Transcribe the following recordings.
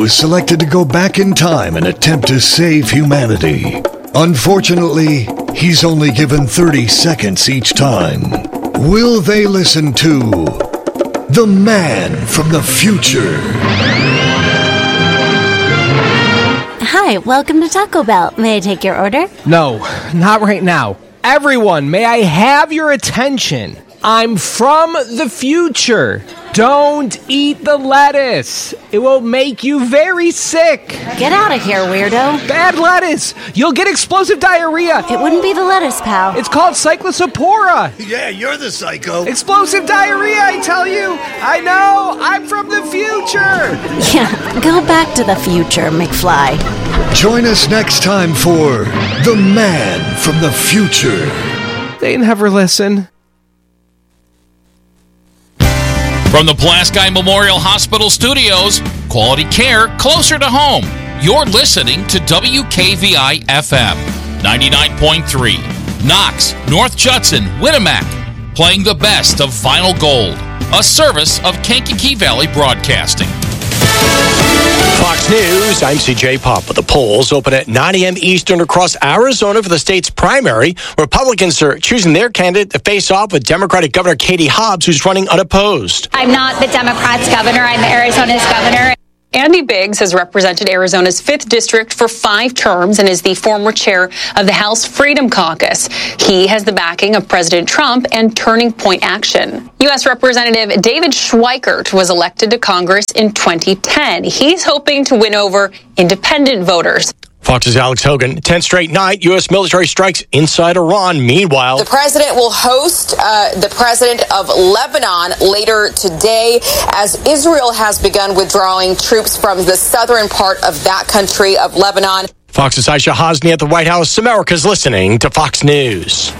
was selected to go back in time and attempt to save humanity. Unfortunately, he's only given 30 seconds each time. Will they listen to the man from the future? Hi, welcome to Taco Bell. May I take your order? No, not right now. Everyone, may I have your attention? I'm from the future. Don't eat the lettuce. It will make you very sick. Get out of here, weirdo. Bad lettuce. You'll get explosive diarrhea. It wouldn't be the lettuce, pal. It's called Cyclospora. Yeah, you're the psycho. Explosive diarrhea, I tell you. I know. I'm from the future. Yeah, go back to the future, McFly. Join us next time for The Man from the Future. They never listen. From the Pulaski Memorial Hospital Studios, quality care closer to home. You're listening to WKVI FM 99.3. Knox, North Judson, Winnemac, playing the best of Vinyl Gold, a service of Kankakee Valley Broadcasting. Fox News, I'm CJ Pop. The polls open at 9 a.m. Eastern across Arizona for the state's primary. Republicans are choosing their candidate to face off with Democratic Governor Katie Hobbs, who's running unopposed. I'm not the Democrats' governor. I'm Arizona's governor. Andy Biggs has represented Arizona's 5th District for 5 terms and is the former chair of the House Freedom Caucus. He has the backing of President Trump and Turning Point Action. U.S. Representative David Schweikert was elected to Congress in 2010. He's hoping to win over independent voters. Fox's Alex Hogan. 10th straight night, U.S. military strikes inside Iran. Meanwhile, the president will host the president of Lebanon later today as Israel has begun withdrawing troops from the southern part of that country of Lebanon. Fox's Aisha Hosni at the White House. America's listening to Fox News.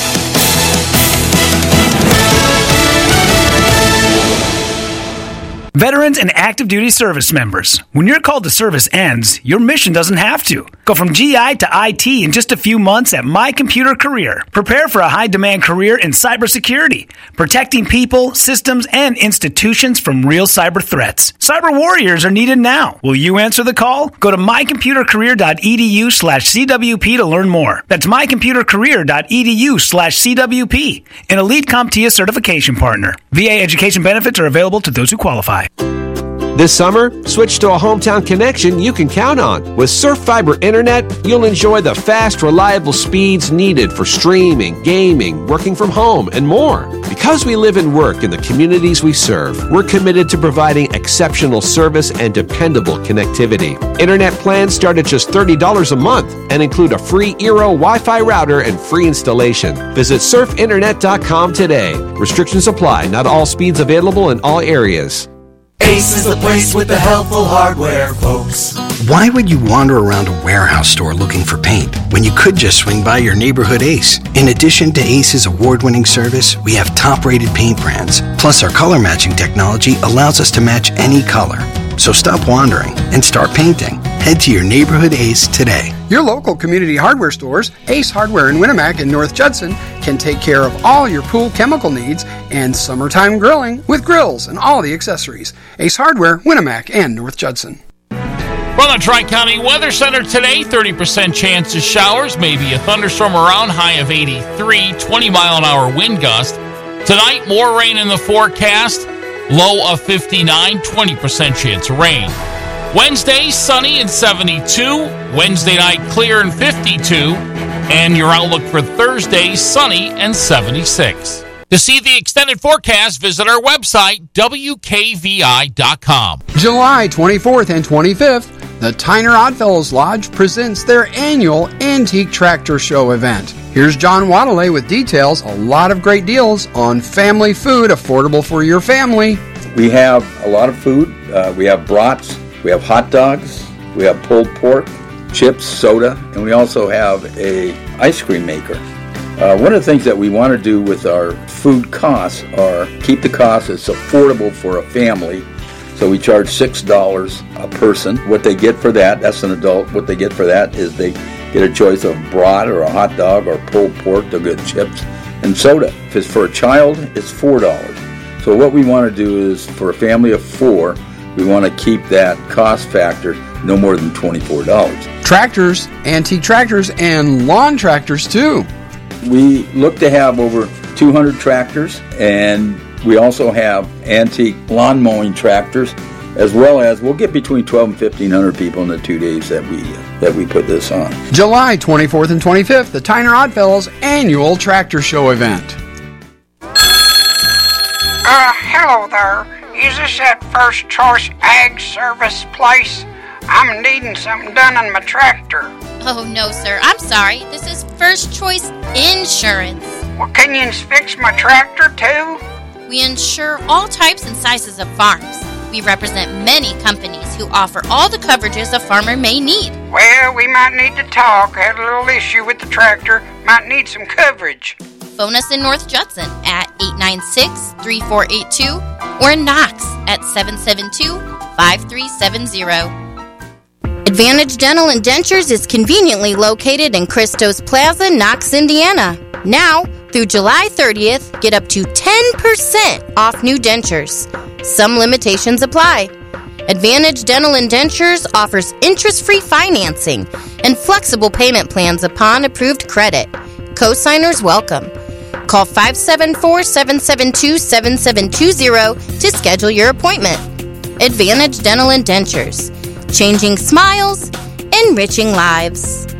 Veterans and active duty service members. When your call to service ends, your mission doesn't have to. Go from GI to IT in just a few months at My Computer Career. Prepare for a high-demand career in cybersecurity, protecting people, systems, and institutions from real cyber threats. Cyber warriors are needed now. Will you answer the call? Go to mycomputercareer.edu/CWP to learn more. That's mycomputercareer.edu/CWP. An Elite CompTIA certification partner. VA education benefits are available to those who qualify. This summer, switch to a hometown connection you can count on. With Surf Fiber Internet, you'll enjoy the fast, reliable speeds needed for streaming, gaming, working from home, and more. Because we live and work in the communities we serve, we're committed to providing exceptional service and dependable connectivity. Internet plans start at just $30 a month and include a free Eero Wi-Fi router and free installation. Visit surfinternet.com today. Restrictions apply. Not all speeds available in all areas. Ace is the place with the helpful hardware, folks. Why would you wander around a warehouse store looking for paint when you could just swing by your neighborhood Ace? In addition to Ace's award-winning service, we have top-rated paint brands. Plus, our color matching technology allows us to match any color. So stop wandering and start painting. Head to your neighborhood Ace today. Your local community hardware stores, Ace Hardware in Winnemac and North Judson, can take care of all your pool chemical needs and summertime grilling with grills and all the accessories. Ace Hardware, Winnemac and North Judson. From the Tri-County Weather Center today, 30% chance of showers, maybe a thunderstorm around, high of 83, 20-mile-an-hour wind gust. Tonight, more rain in the forecast, low of 59, 20% chance of rain. Wednesday, sunny and 72. Wednesday night, clear and 52. And your outlook for Thursday, sunny and 76. To see the extended forecast, visit our website, WKVI.com. July 24th and 25th, the Tyner Oddfellows Lodge presents their annual Antique Tractor Show event. Here's John Wadelay with details. A lot of great deals on family food, affordable for your family. We have a lot of food. We have brats, we have hot dogs, we have pulled pork, chips, soda, and we also have a ice cream maker. One of the things that we want to do with our food costs are keep the costs as affordable for a family. So we charge $6 a person. What they get for that, that's an adult, what they get for that is they get a choice of brat or a hot dog or pulled pork. They'll get chips and soda. If it's for a child, it's $4. So what we want to do is for a family of 4, we want to keep that cost factor no more than $24. Tractors, antique tractors, and lawn tractors too. We look to have over 200 tractors, and we also have antique lawn mowing tractors, as well as we'll get between 12 and 1,500 people in the 2 days that we put this on. July 24th and 25th, the Tyner Oddfellows annual tractor show event. Hello there. Is this that First Choice Ag Service place? I'm needing something done on my tractor. Oh, no, sir. I'm sorry. This is First Choice Insurance. Well, can you fix my tractor, too? We insure all types and sizes of farms. We represent many companies who offer all the coverages a farmer may need. Well, we might need to talk. Had a little issue with the tractor. Might need some coverage. Phone us in North Judson at 896-3482 or in Knox at 772-5370. Advantage Dental and Dentures is conveniently located in Christos Plaza, Knox, Indiana. Now, through July 30th, get up to 10% off new dentures. Some limitations apply. Advantage Dental and Dentures offers interest-free financing and flexible payment plans upon approved credit. Co-signers welcome. Call 574-772-7720 to schedule your appointment. Advantage Dental and Dentures. Changing smiles, enriching lives.